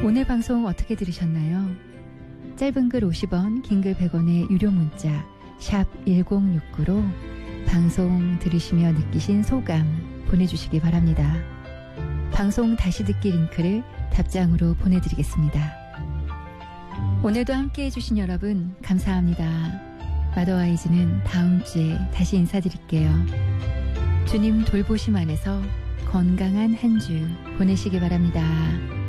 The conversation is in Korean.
오늘 방송 어떻게 들으셨나요? 짧은 글 50원, 긴 글 100원의 유료 문자 샵 1069로 방송 들으시며 느끼신 소감 보내주시기 바랍니다. 방송 다시 듣기 링크를 답장으로 보내드리겠습니다. 오늘도 함께해 주신 여러분 감사합니다. 마더와이즈는 다음 주에 다시 인사드릴게요. 주님 돌보심 안에서 건강한 한 주 보내시기 바랍니다.